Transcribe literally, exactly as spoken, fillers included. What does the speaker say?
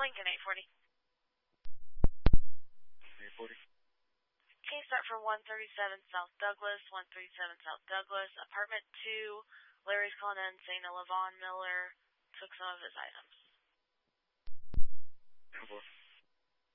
Lincoln, eight forty. eight forty. Okay, start for one thirty-seven South Douglas, one thirty-seven South Douglas, apartment two. Larry's calling in saying that Levon Miller took some of his items. ten four.